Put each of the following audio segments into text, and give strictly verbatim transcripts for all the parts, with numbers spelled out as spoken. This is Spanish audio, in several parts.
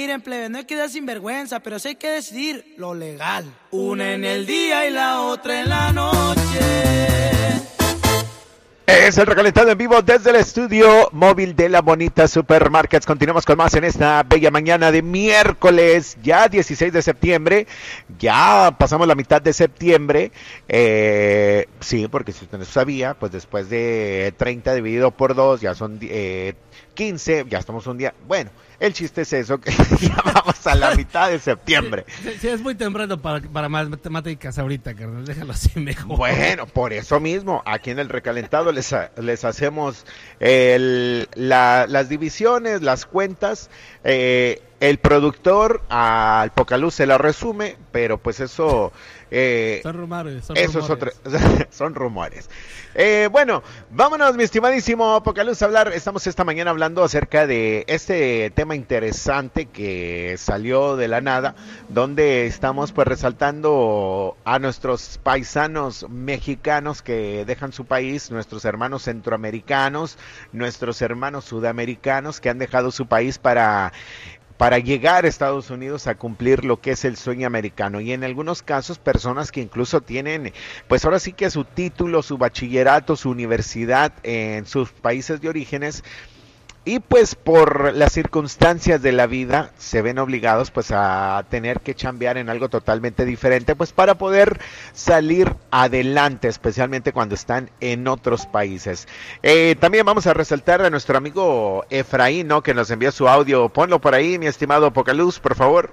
miren, plebe, no hay que dar sinvergüenza, pero sí hay que decidir lo legal. Una en el día y la otra en la noche. Es el recalentado en vivo desde el estudio móvil de la Bonita Supermarkets. Continuamos con más en esta bella mañana de miércoles, ya dieciséis de septiembre. Ya pasamos la mitad de septiembre. Eh, sí, porque si usted no sabía, pues después de treinta dividido por dos, ya son eh, quince, ya estamos un día. Bueno, el chiste es eso, que ya vamos a la mitad de septiembre. Sí, sí, es muy temprano para, para matemáticas ahorita, carnal, déjalo así mejor. Bueno, por eso mismo, aquí en el recalentado les, les hacemos el, la, las divisiones, las cuentas, eh, el productor al Pocaluz se la resume, pero pues eso... Eh, son rumores, son eso rumores. Es otro, son rumores. Eh, bueno, vámonos, mi estimadísimo Pocaluz, a hablar. Estamos esta mañana hablando acerca de este tema interesante que salió de la nada, donde estamos pues resaltando a nuestros paisanos mexicanos que dejan su país, nuestros hermanos centroamericanos, nuestros hermanos sudamericanos que han dejado su país para... para llegar a Estados Unidos a cumplir lo que es el sueño americano, y en algunos casos personas que incluso tienen, pues ahora sí que su título, su bachillerato, su universidad en sus países de orígenes, y pues por las circunstancias de la vida se ven obligados pues a tener que chambear en algo totalmente diferente, pues para poder salir adelante, especialmente cuando están en otros países. Eh, también vamos a resaltar a nuestro amigo Efraín, ¿no?, que nos envía su audio. Ponlo por ahí, mi estimado Pocaluz, por favor.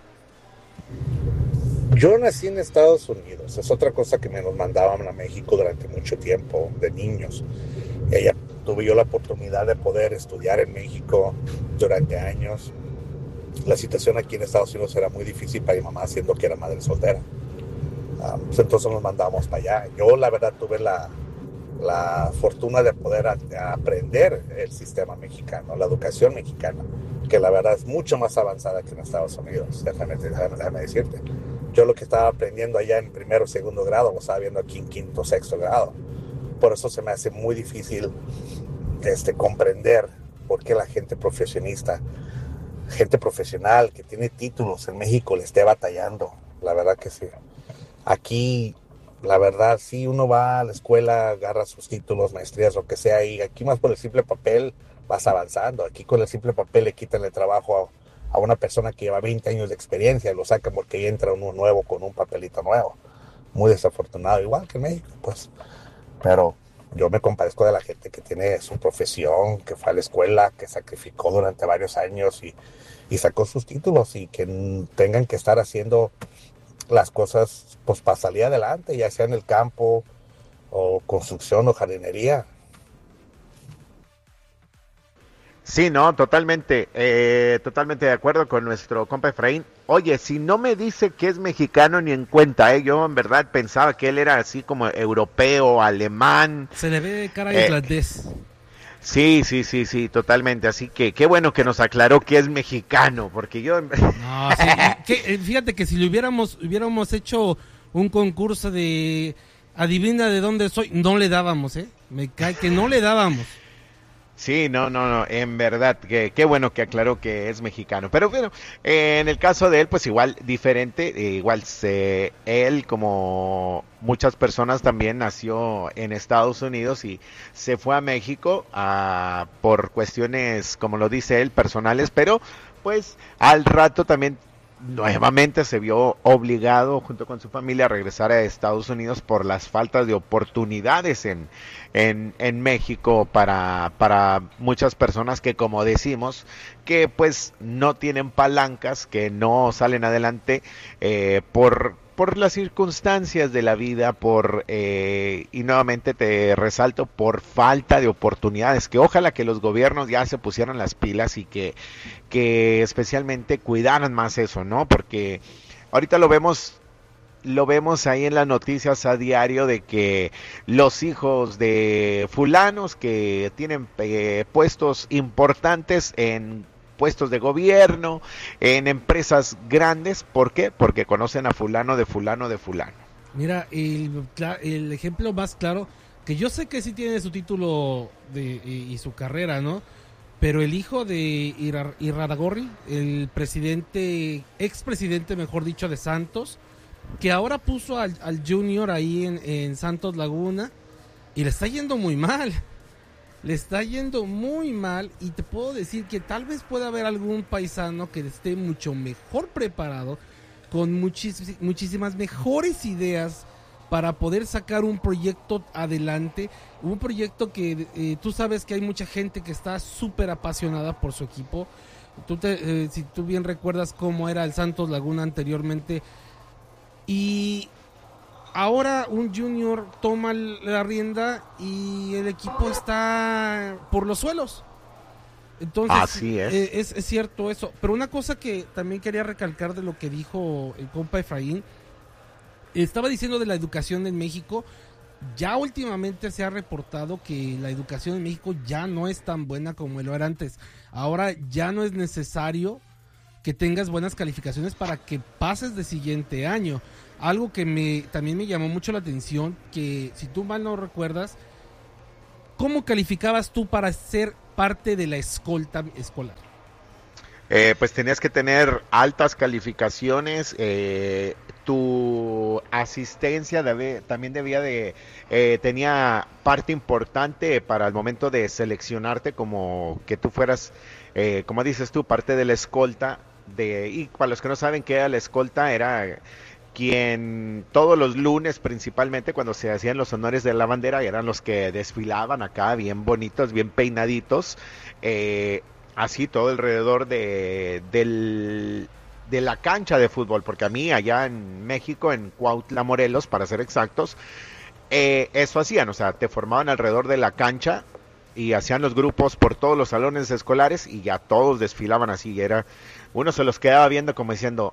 Yo nací en Estados Unidos, es otra cosa que me nos mandaban a México durante mucho tiempo, de niños. Ella tuve yo la oportunidad de poder estudiar en México durante años. La situación aquí en Estados Unidos era muy difícil para mi mamá, siendo que era madre soltera. Um, pues entonces nos mandábamos para allá. Yo la verdad tuve la, la fortuna de poder a, a aprender el sistema mexicano, la educación mexicana, que la verdad es mucho más avanzada que en Estados Unidos, déjame, déjame, déjame decirte. Yo lo que estaba aprendiendo allá en primero o segundo grado, lo estaba viendo aquí en quinto o sexto grado. Por eso se me hace muy difícil este, comprender por qué la gente profesionista, gente profesional que tiene títulos en México le esté batallando. La verdad que sí. Aquí, la verdad, sí, uno va a la escuela, agarra sus títulos, maestrías, lo que sea, y aquí más por el simple papel vas avanzando. Aquí con el simple papel le quitan el trabajo a, a una persona que lleva veinte años de experiencia, lo sacan porque ahí entra uno nuevo con un papelito nuevo. Muy desafortunado, igual que en México, pues. Pero yo me compadezco de la gente que tiene su profesión, que fue a la escuela, que sacrificó durante varios años y, y sacó sus títulos, y que tengan que estar haciendo las cosas pues para salir adelante, ya sea en el campo o construcción o jardinería. Sí, no, totalmente, eh, totalmente de acuerdo con nuestro compa Efraín. Oye, si no me dice que es mexicano ni en cuenta, eh, yo en verdad pensaba que él era así como europeo, alemán. Se le ve cara eh, islandés. Sí, sí, sí, sí, totalmente. Así que qué bueno que nos aclaró que es mexicano, porque yo... No, sí, que, fíjate que si le hubiéramos, hubiéramos hecho un concurso de adivina de dónde soy, no le dábamos, ¿eh? Me cae que no le dábamos. Sí, no, no, no, en verdad, que qué bueno que aclaró que es mexicano. Pero bueno, eh, en el caso de él, pues igual diferente, eh, igual se, él como muchas personas también nació en Estados Unidos y se fue a México a, por cuestiones, como lo dice él, personales, pero pues al rato también nuevamente se vio obligado junto con su familia a regresar a Estados Unidos por las faltas de oportunidades en, en, en México para, para muchas personas que, como decimos, que pues no tienen palancas, que no salen adelante eh, por, por las circunstancias de la vida, por eh, y nuevamente te resalto, por falta de oportunidades, que ojalá que los gobiernos ya se pusieran las pilas y que, que especialmente cuidaran más eso, ¿no? Porque ahorita lo vemos lo vemos ahí en las noticias a diario de que los hijos de fulanos que tienen eh, puestos importantes en puestos de gobierno, en empresas grandes, ¿por qué? Porque conocen a fulano de fulano de fulano. Mira, el, el ejemplo más claro, que yo sé que sí tiene su título de, y, y su carrera, ¿no? pero el hijo de Ira, Iraragorri, el presidente, expresidente mejor dicho de Santos, que ahora puso al, al Junior ahí en, en Santos Laguna y le está yendo muy mal, le está yendo muy mal y te puedo decir que tal vez pueda haber algún paisano que esté mucho mejor preparado, con muchis, muchísimas mejores ideas para poder sacar un proyecto adelante, un proyecto que eh, tú sabes que hay mucha gente que está súper apasionada por su equipo. Tú te, eh, si tú bien recuerdas cómo era el Santos Laguna anteriormente, y ahora un Junior toma la rienda y el equipo está por los suelos. Entonces, así es. Eh, es, es cierto eso. Pero una cosa que también quería recalcar de lo que dijo el compa Efraín, estaba diciendo de la educación en México. Ya últimamente se ha reportado que la educación en México ya no es tan buena como lo era antes. Ahora ya no es necesario que tengas buenas calificaciones para que pases de siguiente año. Algo que me también me llamó mucho la atención, que si tú mal no recuerdas, ¿cómo calificabas tú para ser parte de la escolta escolar? Eh, pues tenías que tener altas calificaciones, eh, tu asistencia debe, también debía de, eh, tenía parte importante para el momento de seleccionarte, como que tú fueras, eh, como dices tú, parte de la escolta, de, y para los que no saben qué era la escolta, era quien todos los lunes principalmente cuando se hacían los honores de la bandera, eran los que desfilaban acá bien bonitos, bien peinaditos, eh, así todo alrededor de, del, de la cancha de fútbol, porque a mí allá en México, en Cuautla, Morelos, para ser exactos, eh, eso hacían, o sea, te formaban alrededor de la cancha y hacían los grupos por todos los salones escolares y ya todos desfilaban así, y era, uno se los quedaba viendo como diciendo,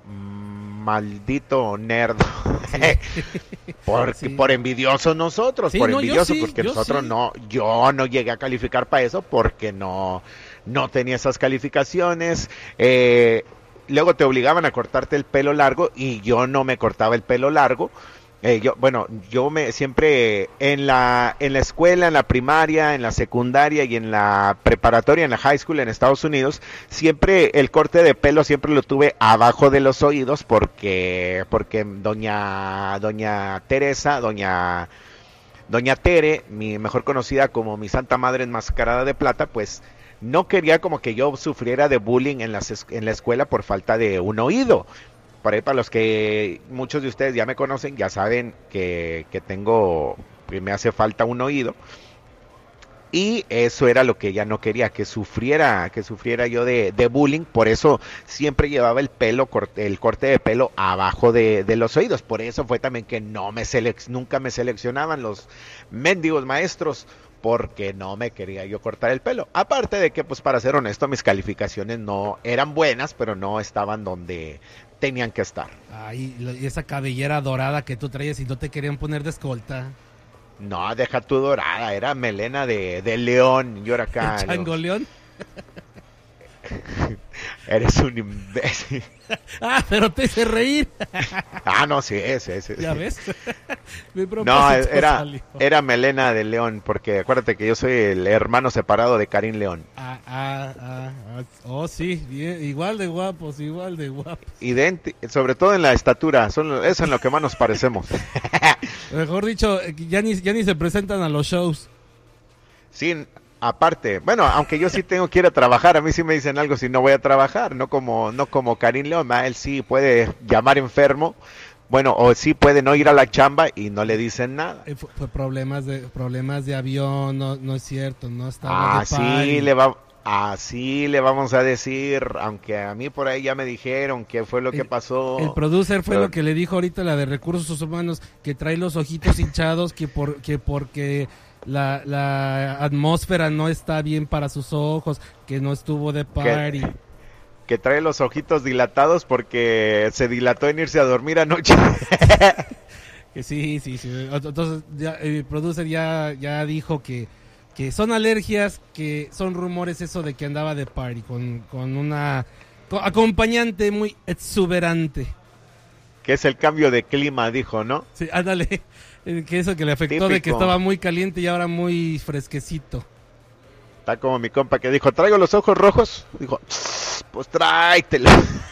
maldito nerd, sí. por, sí. por envidiosos nosotros, sí, por no, envidiosos, sí, porque nosotros sí. no, yo no llegué a calificar para eso porque no, no tenía esas calificaciones, eh, luego te obligaban a cortarte el pelo largo y yo no me cortaba el pelo largo. Eh, yo, bueno, yo me siempre en la en la escuela, en la primaria, en la secundaria y en la preparatoria, en la high school en Estados Unidos, siempre el corte de pelo siempre lo tuve abajo de los oídos porque porque doña doña Teresa, doña doña Tere, mi mejor conocida como mi Santa Madre enmascarada de plata, pues no quería como que yo sufriera de bullying en las en la escuela por falta de un oído. Por ahí, para los que muchos de ustedes ya me conocen, ya saben que, que tengo, que me hace falta un oído. Y eso era lo que ella no quería, que sufriera, que sufriera yo de, de bullying. Por eso siempre llevaba el pelo, el corte de pelo abajo de, de los oídos. Por eso fue también que no me selec- nunca me seleccionaban los mendigos maestros, porque no me quería yo cortar el pelo. Aparte de que, pues para ser honesto, mis calificaciones no eran buenas, pero no estaban donde tenían que estar. Ay, y esa cabellera dorada que tú traías y no te querían poner de escolta. No, deja tu dorada, era melena de, de león. Yo era acá. ¿Chango león? Eres un imbécil. Ah, pero te hice reír. Ah, no, sí, ese, ese. ¿Ya ves? No, era, era melena de león, porque acuérdate que yo soy el hermano separado de Karim León. Ah, ah, ah, ah. Oh, sí, bien, igual de guapos, igual de guapos. Identi- sobre todo en la estatura, son, eso es en lo que más nos parecemos. Mejor dicho, ya ni, ya ni se presentan a los shows. Sí, aparte, bueno, aunque yo sí tengo que ir a trabajar, a mí sí me dicen algo si no voy a trabajar, no como no como Karim León, él sí puede llamar enfermo, bueno, o sí puede no ir a la chamba y no le dicen nada. Eh, fue, fue problemas de problemas de avión, no, no es cierto, no estaba así de le va, así le vamos a decir, aunque a mí por ahí ya me dijeron qué fue lo que pasó. El producer fue pero... lo que le dijo ahorita la de Recursos Humanos, que trae los ojitos hinchados, que por que porque La, la atmósfera no está bien para sus ojos, que no estuvo de party. Que, que trae los ojitos dilatados porque se dilató en irse a dormir anoche. Que sí, sí, sí. Entonces ya, el producer ya, ya dijo que, que son alergias, que son rumores eso de que andaba de party con, con una con acompañante muy exuberante. Que es el cambio de clima, dijo, ¿no? Sí, ándale. Que eso que le afectó. Típico. De que estaba muy caliente y ahora muy fresquecito. Está como mi compa que dijo, ¿traigo los ojos rojos? Dijo, pues tráetelo.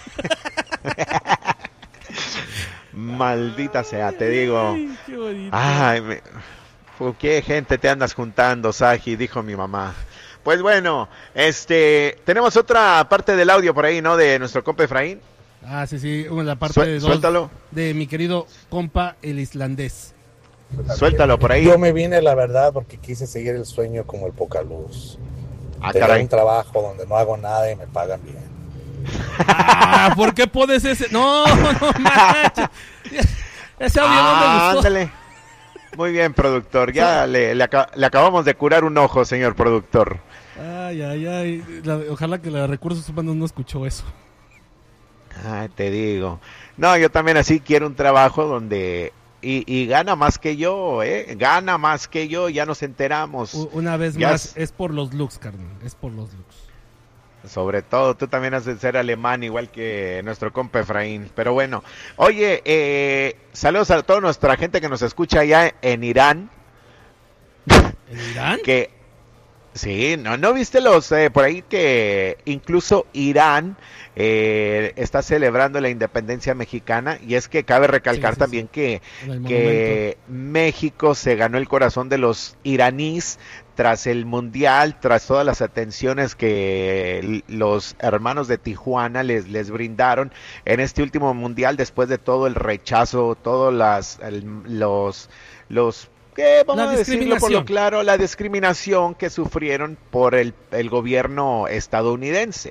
Maldita sea, te digo. Ay, qué bonito. Ay, me... ¿Por qué gente te andas juntando, Saji? Dijo mi mamá. Pues bueno, este, tenemos otra parte del audio por ahí, ¿no? De nuestro compa Efraín. Ah, sí, sí, la parte Suel- de dos suéltalo. de mi querido compa el islandés. Suéltalo por ahí. Yo me vine, la verdad, porque quise seguir el sueño como el Pocaluz. Ah, Tener caray. un trabajo donde no hago nada y me pagan bien. Ah, ¿por qué pones ese? No, no manches. Ese audio no me Ah, gustó. ándale. Muy bien, productor. Ya le, le, aca- le acabamos de curar un ojo, señor productor. Ay, ay, ay. La- ojalá que la de recursos humanos no escuchó eso. Ay, te digo. No, yo también así quiero un trabajo donde... Y, y gana más que yo, ¿eh? Gana más que yo, ya nos enteramos. U- Una vez Ya más, es- es por los looks, carnal. Es por los looks. Sobre todo, tú también has de ser alemán, igual que nuestro compa Efraín. Pero bueno, oye, eh, saludos a toda nuestra gente que nos escucha allá en Irán. ¿En Irán? Que, sí, ¿no, no viste los, eh, por ahí que incluso Irán eh, está celebrando la independencia mexicana? Y es que cabe recalcar Sí, sí, también que, En el que México se ganó el corazón de los iraníes tras el mundial, tras todas las atenciones que l- los hermanos de Tijuana les, les brindaron en este último mundial, después de todo el rechazo, todos las, el- los, los, ¿qué vamos La a decirlo por lo discriminación. claro? La discriminación que sufrieron por el, el gobierno estadounidense.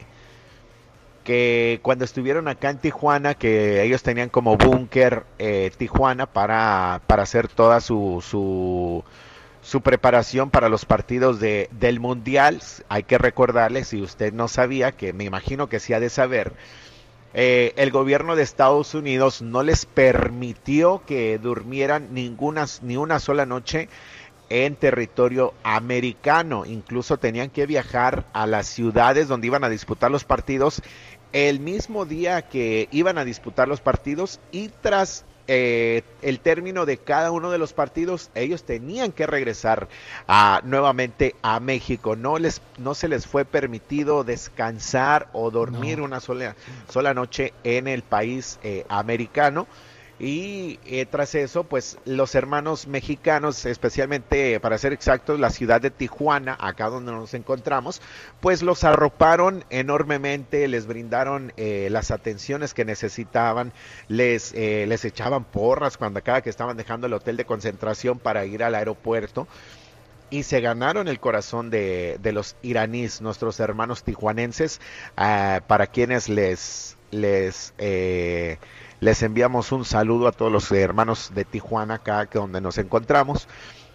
Que cuando estuvieron acá en Tijuana, que ellos tenían como búnker eh, Tijuana para, para hacer toda su, su, su preparación para los partidos de, del Mundial. Hay que recordarle, si usted no sabía, que me imagino que sí ha de saber, eh, el gobierno de Estados Unidos no les permitió que durmieran ninguna, ni una sola noche en territorio americano. Incluso tenían que viajar a las ciudades donde iban a disputar los partidos el mismo día que iban a disputar los partidos, y tras eh, el término de cada uno de los partidos ellos tenían que regresar a, nuevamente a México. No les no se les fue permitido descansar o dormir No. una sola, sola noche en el país eh, americano. Y eh, tras eso, pues los hermanos mexicanos, especialmente para ser exactos, la ciudad de Tijuana, acá donde nos encontramos, pues los arroparon enormemente, les brindaron eh, las atenciones que necesitaban, les, eh, les echaban porras cuando cada que estaban dejando el hotel de concentración para ir al aeropuerto. Y se ganaron el corazón de, de los iraníes, nuestros hermanos tijuanenses, uh, para quienes les... les eh, Les enviamos un saludo a todos los hermanos de Tijuana, acá donde nos encontramos.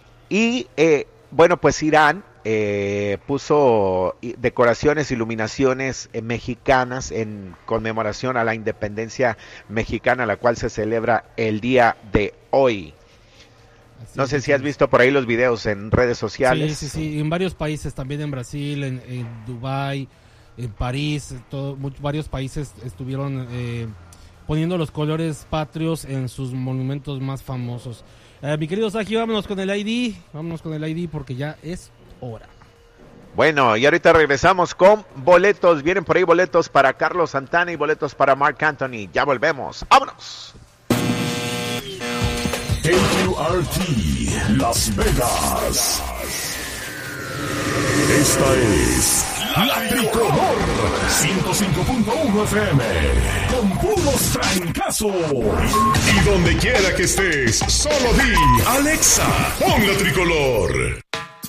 Y eh, bueno, pues Irán eh, puso decoraciones, iluminaciones eh, mexicanas en conmemoración a la independencia mexicana, la cual se celebra el día de hoy. Así No sé es, si has sí. visto por ahí los videos en redes sociales. Sí, sí, sí. En varios países, también en Brasil, en, en Dubái, en París, todo, much- varios países estuvieron eh, poniendo los colores patrios en sus monumentos más famosos. Eh, mi querido Saji, vámonos con el I D, vámonos con el I D porque ya es hora. Bueno, y ahorita regresamos con boletos. Vienen por ahí boletos para Carlos Santana y boletos para Marc Anthony. Ya volvemos. ¡Vámonos! K Q R T Las Vegas. Esta es La Tricolor ciento cinco punto uno F M con puros trancazos. Y donde quiera que estés, solo di Alexa, pon La Tricolor.